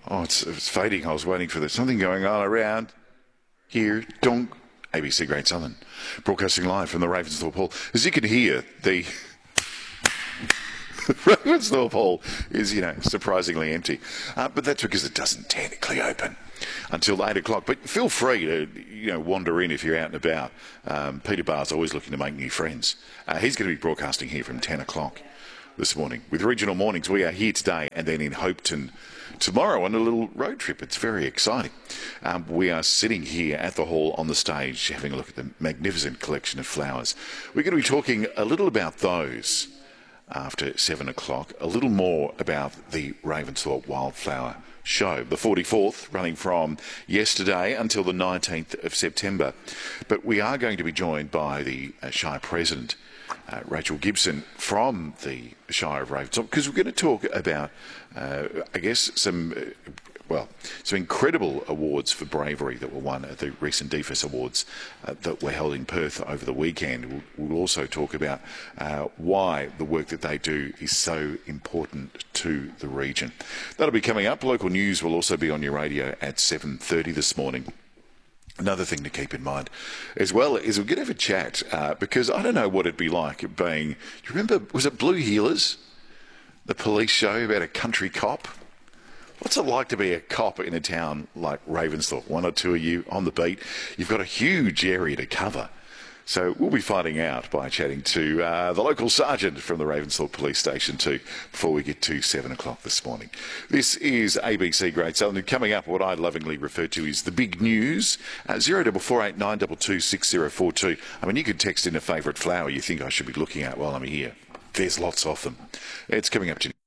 Oh, it's fading. I was waiting for this. Something going on around here. Donk. ABC Great Southern, broadcasting live from the Ravensthorpe Hall. As you can hear, the Ravensthorpe Hall is, surprisingly empty. But that's because it doesn't technically open until 8 o'clock. But feel free to, wander in if you're out and about. Peter Barr's always looking to make new friends. He's going to be broadcasting here from 10 o'clock this morning. With Regional Mornings, we are here today and then in Hopeton tomorrow on a little road trip. It's very exciting. We are sitting here at the hall on the stage having a look at the magnificent collection of flowers. We're going to be talking a little about those after 7 o'clock, a little more about the Ravensthorpe Wildflower Show, the 44th, running from yesterday until the 19th of September. But we are going to be joined by the Shire President, Rachel Gibson, from the Shire of Ravensthorpe, because we're going to talk about, some incredible awards for bravery that were won at the recent DFES Awards that were held in Perth over the weekend. We'll also talk about why the work that they do is so important to the region. That'll be coming up. Local news will also be on your radio at 7:30 this morning. Another thing to keep in mind as well is we're going to have a chat because I don't know what it'd be like being, do you remember, was it Blue Heelers? The police show about a country cop? What's it like to be a cop in a town like Ravensthorpe? One or two of you on the beat. You've got a huge area to cover. So we'll be finding out by chatting to the local sergeant from the Ravensthorpe Police Station too before we get to 7 o'clock this morning. This is ABC Great Southern. Coming up, what I lovingly refer to is the big news. 0448 922 6042. I mean, you could text in a favourite flower you think I should be looking at while I'm here. There's lots of them. It's coming up to